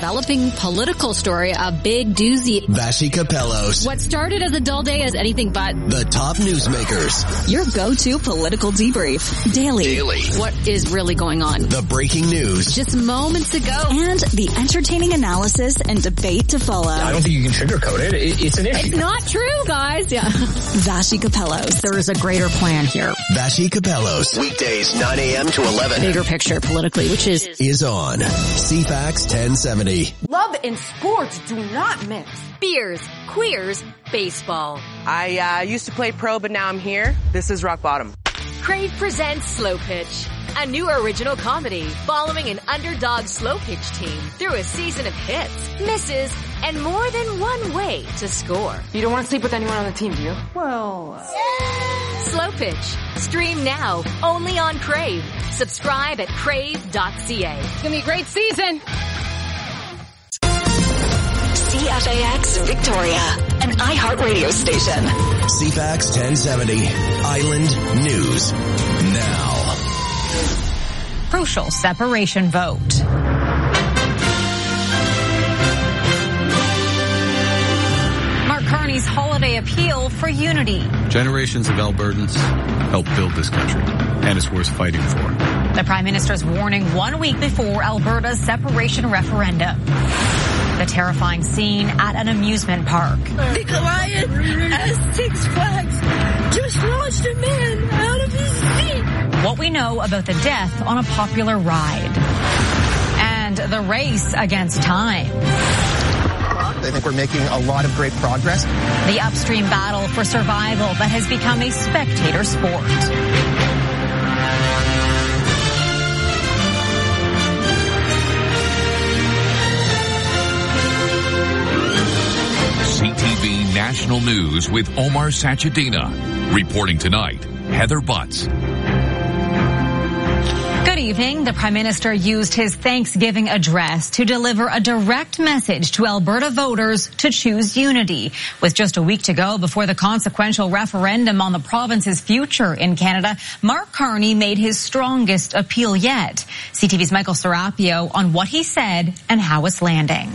developing political story, a big doozy. Vassy Capellos. What started as a dull day is anything but. The top newsmakers. Your go-to political debrief. Daily. What is really going on? The breaking news. Just moments ago. And the entertaining analysis and debate to follow. I don't think you can sugarcoat it. It's an issue. It's not true, guys. Yeah. Vassy Capellos. There is a greater plan here. Vassy Capellos. Weekdays 9 a.m. to 11. Bigger picture politically, which is on CFAX 1070. Love and sports do not mix. Beers, queers, baseball. I used to play pro, but now I'm here. This is rock bottom. Crave presents Slow Pitch, a new original comedy following an underdog slow pitch team through a season of hits, misses, and more than one way to score. You don't want to sleep with anyone on the team, do you? Well... Slow Pitch. Stream now, only on Crave. Subscribe at crave.ca. it's going to be a great season. CFAX Victoria, an iHeartRadio station. CFAX 1070. Island News. Now. Crucial separation vote. Mark Carney's holiday appeal for unity. Generations of Albertans helped build this country, and it's worth fighting for. The Prime Minister's warning 1 week before Alberta's separation referendum. The terrifying scene at an amusement park. The Goliath at Six Flags just launched a man out of his seat. What we know about the death on a popular ride. And the race against time. I think we're making a lot of great progress. The upstream battle for survival that has become a spectator sport. CTV National News with Omar Sachedina. Reporting tonight, Heather Butts. Good evening. The Prime Minister used his Thanksgiving address to deliver a direct message to Alberta voters to choose unity. With just a week to go before the consequential referendum on the province's future in Canada, Mark Carney made his strongest appeal yet. CTV's Michael Serapio on what he said and how it's landing.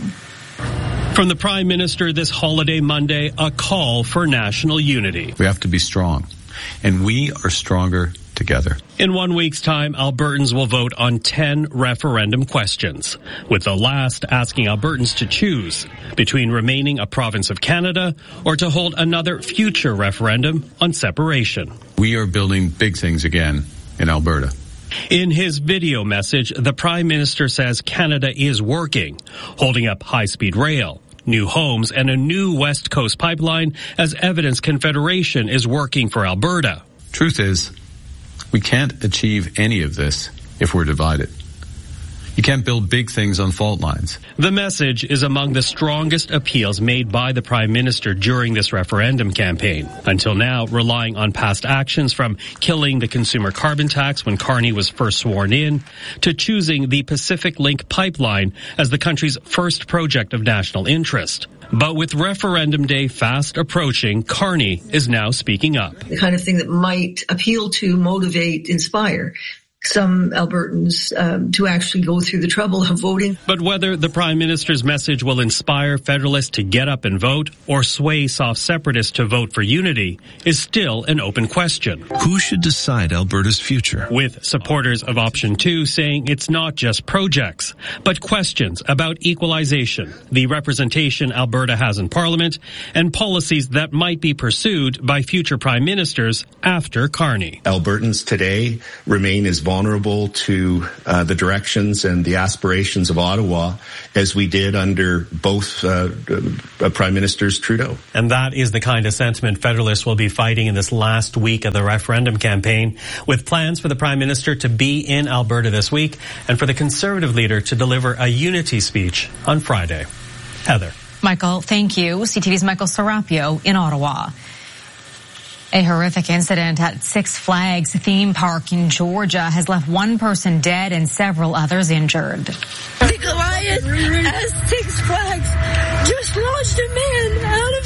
From the Prime Minister this holiday Monday, a call for national unity. We have to be strong, and we are stronger together. In 1 week's time, Albertans will vote on 10 referendum questions, with the last asking Albertans to choose between remaining a province of Canada or to hold another future referendum on separation. We are building big things again in Alberta. In his video message, the Prime Minister says Canada is working, holding up high-speed rail, new homes, and a new West Coast pipeline as evidence Confederation is working for Alberta. Truth is, we can't achieve any of this if we're divided. You can't build big things on fault lines. The message is among the strongest appeals made by the Prime Minister during this referendum campaign. Until now, relying on past actions from killing the consumer carbon tax when Carney was first sworn in, to choosing the Pacific Link pipeline as the country's first project of national interest. But with referendum day fast approaching, Carney is now speaking up. The kind of thing that might appeal to, motivate, inspire some Albertans to actually go through the trouble of voting. But whether the Prime Minister's message will inspire Federalists to get up and vote or sway soft separatists to vote for unity is still an open question. Who should decide Alberta's future? With supporters of Option 2 saying it's not just projects, but questions about equalization, the representation Alberta has in Parliament, and policies that might be pursued by future Prime Ministers after Carney. Albertans today remain as vulnerable to the directions and the aspirations of Ottawa as we did under both Prime Ministers Trudeau. And that is the kind of sentiment Federalists will be fighting in this last week of the referendum campaign, with plans for the Prime Minister to be in Alberta this week and for the Conservative leader to deliver a unity speech on Friday. Heather. Michael, thank you. CTV's Michael Serapio in Ottawa. A horrific incident at Six Flags theme park in Georgia has left one person dead and several others injured. The Goliath at Six Flags just launched a man out of